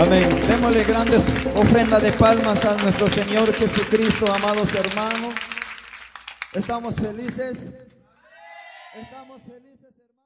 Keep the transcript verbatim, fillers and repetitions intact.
Amén. Démosle grandes ofrendas de palmas a nuestro Señor Jesucristo, amados hermanos. Estamos felices. Estamos felices, hermanos.